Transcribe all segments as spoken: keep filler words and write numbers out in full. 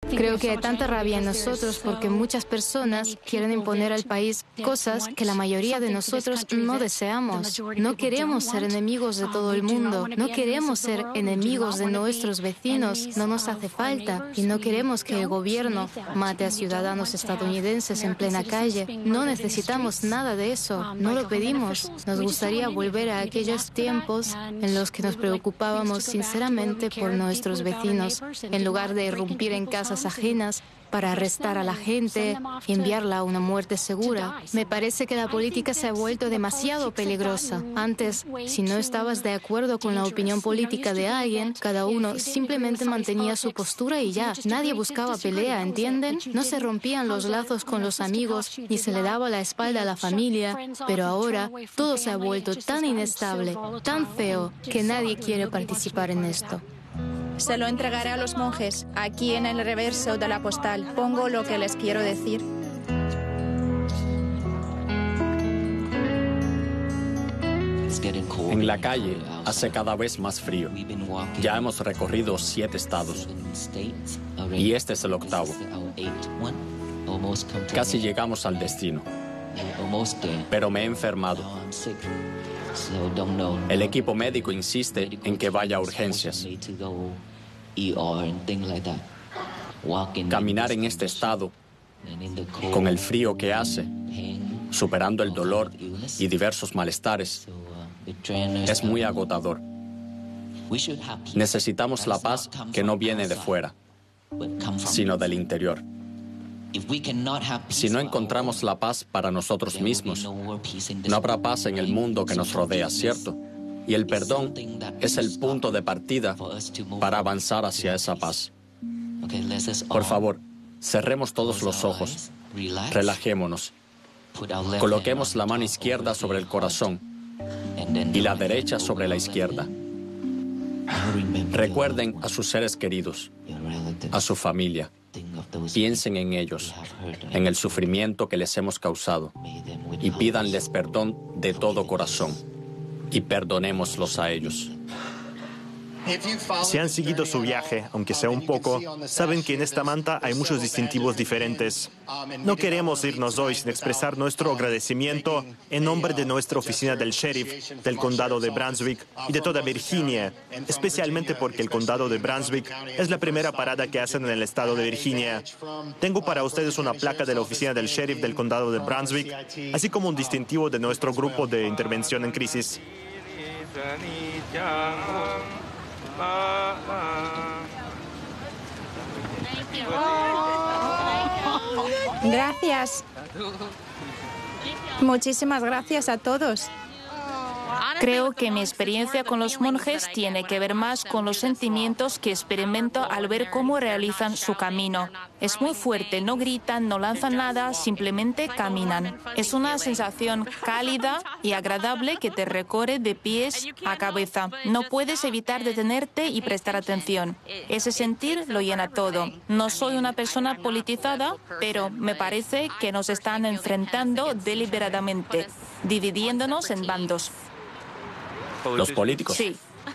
Creo que hay tanta rabia en nosotros porque muchas personas quieren imponer al país cosas que la mayoría de nosotros no deseamos. No queremos ser enemigos de todo el mundo, no queremos ser enemigos de nuestros vecinos, no nos hace falta, y no queremos que el gobierno mate a ciudadanos estadounidenses en plena calle. No necesitamos nada de eso, no lo pedimos. Nos gustaría volver a aquellos tiempos en los que nos preocupábamos sinceramente por nuestros vecinos, en lugar de irrumpir en casas ajenas para arrestar a la gente y enviarla a una muerte segura. Me parece que la política se ha vuelto demasiado peligrosa. Antes, si no estabas de acuerdo con la opinión política de alguien, cada uno simplemente mantenía su postura y ya. Nadie buscaba pelea, ¿entienden? No se rompían los lazos con los amigos ni se le daba la espalda a la familia. Pero ahora todo se ha vuelto tan inestable, tan feo, que nadie quiere participar en esto. Se lo entregaré a los monjes. Aquí en el reverso de la postal pongo lo que les quiero decir. En la calle hace cada vez más frío. Ya hemos recorrido siete estados y este es el octavo. Casi llegamos al destino, pero me he enfermado. El equipo médico insiste en que vaya a urgencias. Caminar en este estado, con el frío que hace, superando el dolor y diversos malestares, es muy agotador. Necesitamos la paz que no viene de fuera, sino del interior. Si no encontramos la paz para nosotros mismos, no habrá paz en el mundo que nos rodea, ¿cierto? Y el perdón es el punto de partida para avanzar hacia esa paz. Por favor, cerremos todos los ojos, relajémonos, coloquemos la mano izquierda sobre el corazón y la derecha sobre la izquierda. Recuerden a sus seres queridos, a su familia. Piensen en ellos, en el sufrimiento que les hemos causado y pídanles perdón de todo corazón y perdonémoslos a ellos. Si han seguido su viaje, aunque sea un poco, saben que en esta manta hay muchos distintivos diferentes. No queremos irnos hoy sin expresar nuestro agradecimiento en nombre de nuestra oficina del sheriff, del condado de Brunswick y de toda Virginia, especialmente porque el condado de Brunswick es la primera parada que hacen en el estado de Virginia. Tengo para ustedes una placa de la oficina del sheriff del condado de Brunswick, así como un distintivo de nuestro grupo de intervención en crisis. Gracias. Muchísimas gracias a todos. Creo que mi experiencia con los monjes tiene que ver más con los sentimientos que experimento al ver cómo realizan su camino. Es muy fuerte, no gritan, no lanzan nada, simplemente caminan. Es una sensación cálida y agradable que te recorre de pies a cabeza. No puedes evitar detenerte y prestar atención. Ese sentir lo llena todo. No soy una persona politizada, pero me parece que nos están enfrentando deliberadamente, dividiéndonos en bandos. ¿Los políticos? Sí.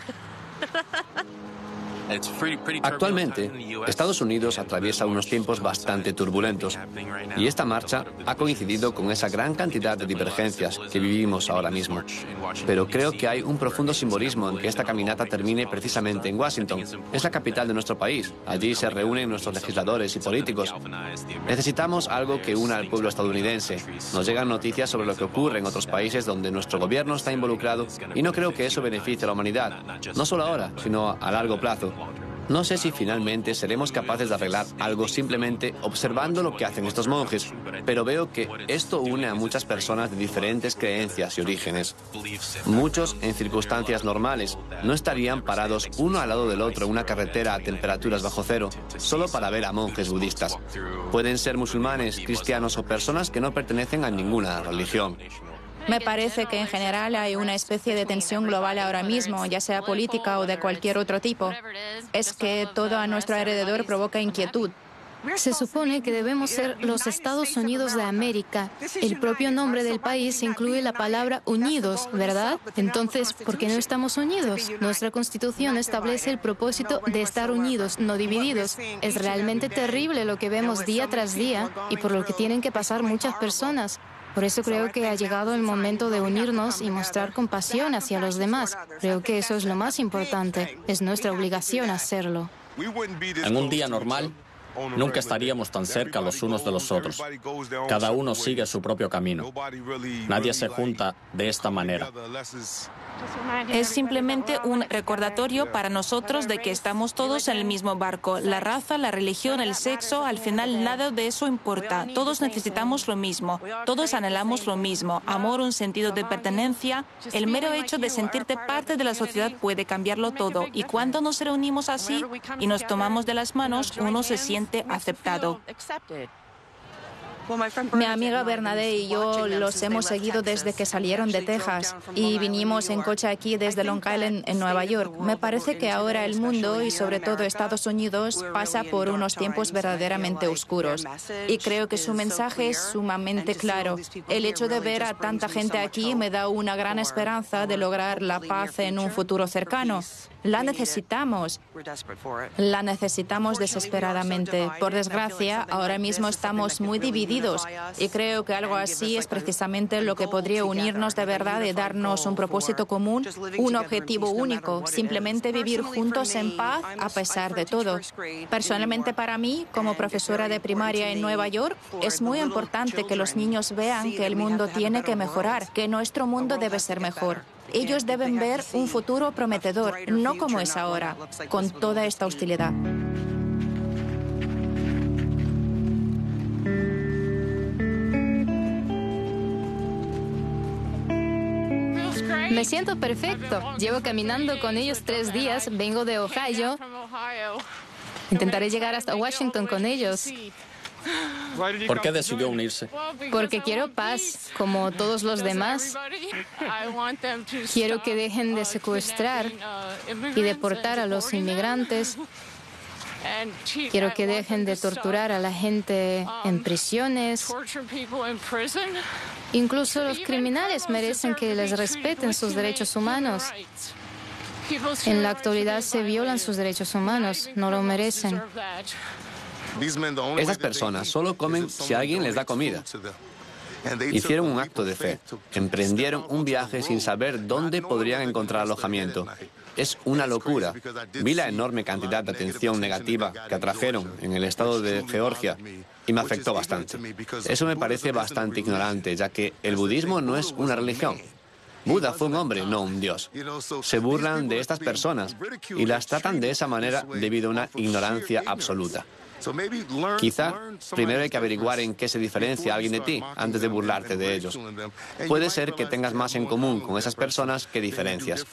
Actualmente, Estados Unidos atraviesa unos tiempos bastante turbulentos y esta marcha ha coincidido con esa gran cantidad de divergencias que vivimos ahora mismo. Pero creo que hay un profundo simbolismo en que esta caminata termine precisamente en Washington. Es la capital de nuestro país. Allí se reúnen nuestros legisladores y políticos. Necesitamos algo que una al pueblo estadounidense. Nos llegan noticias sobre lo que ocurre en otros países donde nuestro gobierno está involucrado y no creo que eso beneficie a la humanidad. No solo ahora, sino a largo plazo. No sé si finalmente seremos capaces de arreglar algo simplemente observando lo que hacen estos monjes, pero veo que esto une a muchas personas de diferentes creencias y orígenes. Muchos, en circunstancias normales, no estarían parados uno al lado del otro en una carretera a temperaturas bajo cero, solo para ver a monjes budistas. Pueden ser musulmanes, cristianos o personas que no pertenecen a ninguna religión. Me parece que en general hay una especie de tensión global ahora mismo, ya sea política o de cualquier otro tipo. Es que todo a nuestro alrededor provoca inquietud. Se supone que debemos ser los Estados Unidos de América. El propio nombre del país incluye la palabra unidos, ¿verdad? Entonces, ¿por qué no estamos unidos? Nuestra Constitución establece el propósito de estar unidos, no divididos. Es realmente terrible lo que vemos día tras día y por lo que tienen que pasar muchas personas. Por eso creo que ha llegado el momento de unirnos y mostrar compasión hacia los demás. Creo que eso es lo más importante. Es nuestra obligación hacerlo. En un día normal, nunca estaríamos tan cerca los unos de los otros. Cada uno sigue su propio camino. Nadie se junta de esta manera. Es simplemente un recordatorio para nosotros de que estamos todos en el mismo barco. La raza, la religión, el sexo, al final nada de eso importa. Todos necesitamos lo mismo. Todos anhelamos lo mismo. Amor, un sentido de pertenencia. El mero hecho de sentirte parte de la sociedad puede cambiarlo todo. Y cuando nos reunimos así y nos tomamos de las manos, uno se siente aceptado. Mi amiga Bernadette y yo los hemos seguido desde que salieron de Texas y vinimos en coche aquí desde Long Island, en Nueva York. Me parece que ahora el mundo y sobre todo Estados Unidos pasa por unos tiempos verdaderamente oscuros y creo que su mensaje es sumamente claro. El hecho de ver a tanta gente aquí me da una gran esperanza de lograr la paz en un futuro cercano. La necesitamos. La necesitamos desesperadamente. Por desgracia, ahora mismo estamos muy divididos y creo que algo así es precisamente lo que podría unirnos de verdad y darnos un propósito común, un objetivo único, simplemente vivir juntos en paz a pesar de todo. Personalmente para mí, como profesora de primaria en Nueva York, es muy importante que los niños vean que el mundo tiene que mejorar, que nuestro mundo debe ser mejor. Ellos deben ver un futuro prometedor, no como es ahora, con toda esta hostilidad. Me siento perfecto. Llevo caminando con ellos tres días. Vengo de Ohio. Intentaré llegar hasta Washington con ellos. ¿Por qué decidió unirse? Porque quiero paz, como todos los demás. Quiero que dejen de secuestrar y deportar a los inmigrantes. Quiero que dejen de torturar a la gente en prisiones. Incluso los criminales merecen que les respeten sus derechos humanos. En la actualidad se violan sus derechos humanos, no lo merecen. Esas personas solo comen si alguien les da comida. Hicieron un acto de fe. Emprendieron un viaje sin saber dónde podrían encontrar alojamiento. Es una locura. Vi la enorme cantidad de atención negativa que atrajeron en el estado de Georgia y me afectó bastante. Eso me parece bastante ignorante, ya que el budismo no es una religión. Buda fue un hombre, no un dios. Se burlan de estas personas y las tratan de esa manera debido a una ignorancia absoluta. Quizá primero hay que averiguar en qué se diferencia alguien de ti antes de burlarte de ellos. Puede ser que tengas más en común con esas personas que diferencias.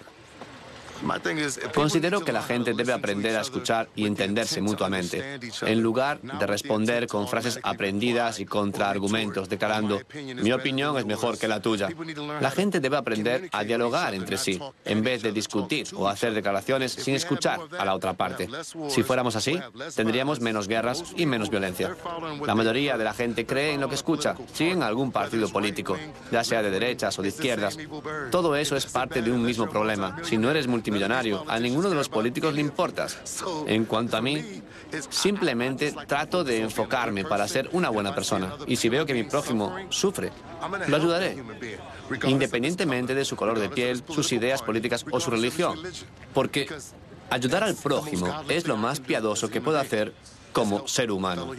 Considero que la gente debe aprender a escuchar y entenderse mutuamente, en lugar de responder con frases aprendidas y contraargumentos, declarando, mi opinión es mejor que la tuya. La gente debe aprender a dialogar entre sí, en vez de discutir o hacer declaraciones sin escuchar a la otra parte. Si fuéramos así, tendríamos menos guerras y menos violencia. La mayoría de la gente cree en lo que escucha, siguen algún partido político, ya sea de derechas o de izquierdas. Todo eso es parte de un mismo problema. Si no eres multimillonario, a ninguno de los políticos le importas. En cuanto a mí, simplemente trato de enfocarme para ser una buena persona. Y si veo que mi prójimo sufre, lo ayudaré, independientemente de su color de piel, sus ideas políticas o su religión. Porque ayudar al prójimo es lo más piadoso que puedo hacer como ser humano.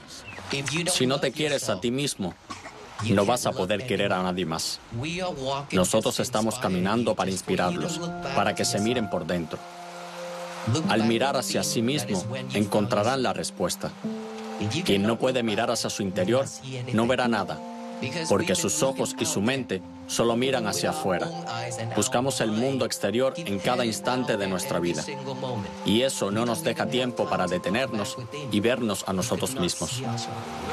Si no te quieres a ti mismo, no vas a poder querer a nadie más. Nosotros estamos caminando para inspirarlos, para que se miren por dentro. Al mirar hacia sí mismo, encontrarán la respuesta. Quien no puede mirar hacia su interior, no verá nada, porque sus ojos y su mente solo miran hacia afuera. Buscamos el mundo exterior en cada instante de nuestra vida. Y eso no nos deja tiempo para detenernos y vernos a nosotros mismos.